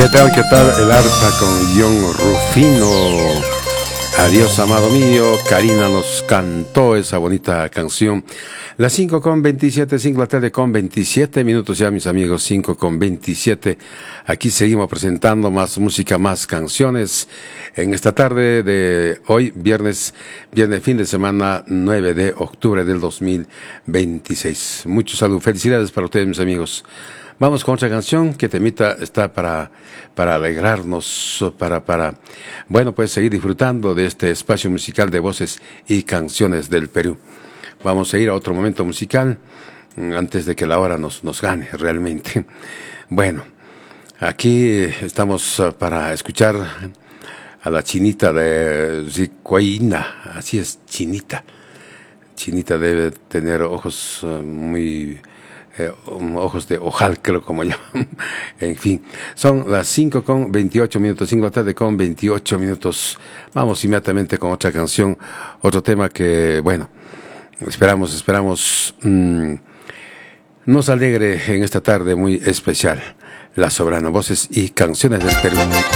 ¿Qué tal, qué tal? El arpa con John Rufino. Adiós, amado mío. Karina nos cantó esa bonita canción. Las 5:27, 5 de la tarde con 27 minutos ya, mis amigos, 5:27. Aquí seguimos presentando más música, más canciones. En esta tarde de hoy, viernes fin de semana, 9 de octubre del 2026. Mucho salud, felicidades para ustedes, mis amigos. Vamos con otra canción que temita está para alegrarnos, bueno, pues seguir disfrutando de este espacio musical de voces y canciones del Perú. Vamos a ir a otro momento musical antes de que la hora nos gane realmente. Bueno, aquí estamos para escuchar a la chinita de Zicuaína, así es, chinita. Chinita debe tener ojos ojos de ojal, creo como llaman. En fin, son las 5:28 minutos, 5 de la tarde con 28 minutos. Vamos inmediatamente con otra canción, otro tema que, bueno, esperamos nos alegre en esta tarde muy especial. La Soberana, voces y canciones del Perú.